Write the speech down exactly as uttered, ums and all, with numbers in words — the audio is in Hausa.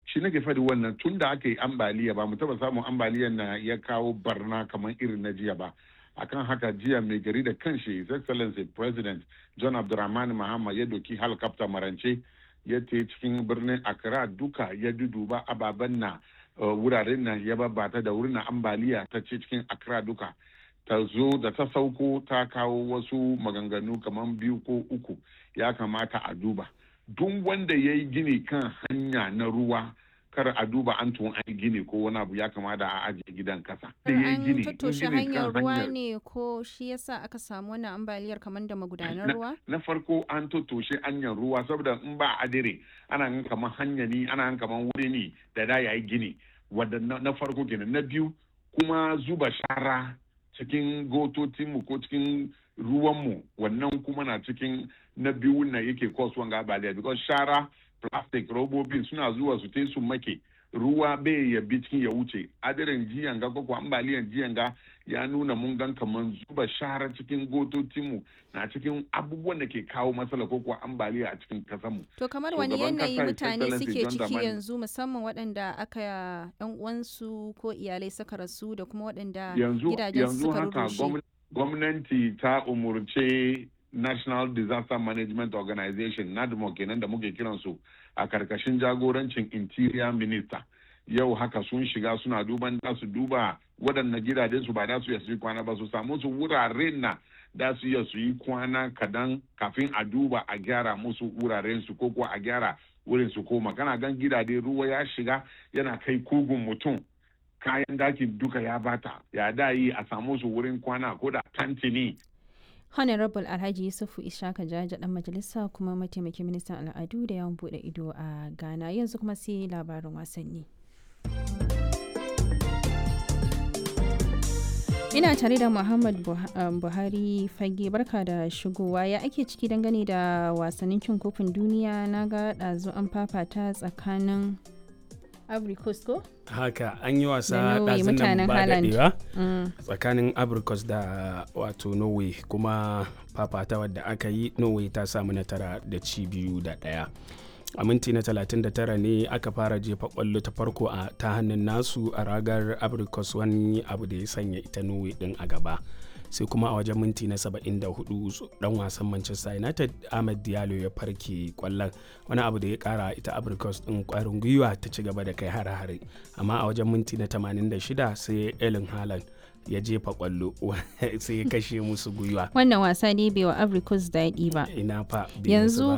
shi nake faɗi wannan tun da aka yi ambaliya ba mu taba samun ambaliyan na ya kawo barna kamar irin na jiya ba. Akan haka jiya mai gari da kanshi His Excellency President John Abdulrahman Mahama ya doki helicopter marance ya te cikin birnin Accra duka ya duduba ababen na wuraren nan ya babbata da wurin ambaliya ta ce cikin Accra duka. Ta zo da ta sauko ta kawo wasu maganganu kamar biyu ko uku ya kamata a duba. Duk wanda ya yi gini kan hanya na ruwa kar a duba an tun an gini ko wani abu ya kamata a ajiye gidan kasa. An tattoshe hanyar ruwa ne ko shi yasa aka samu wannan ambaliyar kamar da magudanar ruwa? Na farko an tattoshe hanyar ruwa saboda in ba adire ana gan kamar hanya ne ana gan kamar wuri ne da da yayi gini wadda na farko kenan. Na biyu kuma zuba shara cikin gototinmu ko cikin ruwanmu wannan kuma na cikin na biyu na yake cause wanga ambaliya because shara plastic robobin suna zuwa su te su make ruwa bai ya bi cikin ya wuce. Adirin jiyan ga ko ambaliyan jiyan ga ya nuna mun gan kaman zuba shara cikin gototinmu na cikin abubuwan da ke kawo matsala ko kuwa ambaliya a cikin kasanmu. To kamar wani yanayi mutane suke ciki yanzu musamman waɗanda aka yan uwansu ko iyalai suka rasu da kuma waɗanda gidajen suka rushe. Yanzu haka gwamnati ta umurce National Disaster Management Organization NADMO kenan da muke kiransu a karkashin jagorancin Interior Minister. Yau haka sun shiga suna duban da su duba waɗannan gidajen su ba da su yi kwana ba su samu su wuraren na da su iya su yi kwana kadan kafin a duba a gyara musu wuraren su ko kuwa a gyara wurin su koma. Kana gan gidaje ruwa ya shiga yana kai kugun mutum kayan dakin duka ya bata ya da yi a samu su wurin kwana ko da tantini. Honorable Alhaji Yusufu Ishaka Jaja dan majalisa kuma mataimakin ministan al'adu da yawan bude ido a Ghana. Yanzu kuma sai labarin wasanni. Ina tare da Muhammad Buhari Fage, barka da shigowa. Ya ake ciki dangane da wasannin cin kofin duniya? Na ga ɗazu an fafata tsakanin Ivory Coast ko? Haka an yi wasa ɗazun nan ba daɗewa tsakanin Ivory Coast da wato Norway, kuma fafata wadda aka yi Norway ta samu nasara da ci biyu da ɗaya. A minti na talatin da tara ne aka fara jefa kwallo ta farko a ta hannun nasu a ragar Ivory Coast, wani abu da ya sanya ita Norway din a gaba. Sai kuma a wajen minti na saba'in da hudu dan wasan Manchester United Ahmed Diallo ya farke kwallon, wani abu da ya kara ita Ivory Coast din kwarin gwiwa ta ci gaba da kai hare-hare. Amma a wajen minti na tamanin da shida sai Erling Haaland ya jefa kwallo sai ya kashe musu gwiwa. Wannan wasa ne bai wa Ivory Coast daɗi ba. Ina fa yanzu